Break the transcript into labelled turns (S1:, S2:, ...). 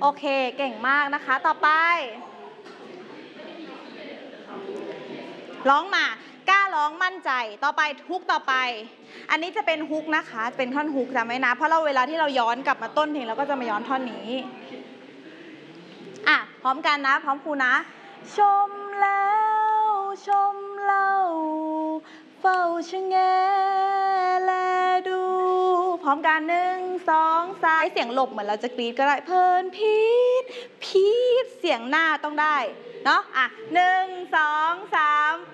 S1: เคเก่งมากนะคะต่อไปร้องมากล้าร้องมั่นใจต่อไปฮุกต่อไปอันนี้จะเป็นฮุกนะคะเป็นท่อนฮุกจำไว้นะเพราะเราเวลาที่เราย้อนกลับมาต้นเพลงเราก็จะมาย้อนท่อนนี้อ่ะพร้อมกันนะพร้อมครูนะชมแล้วชมเล่าเฝ้าชะแงแลดูพร้อมกัน1 2 3เสียงหลบเหมือนเราจะกรี๊ดก็ได้เพลินพีดเสียงหน้าต้องได้เนาะอ่ะ1 2 3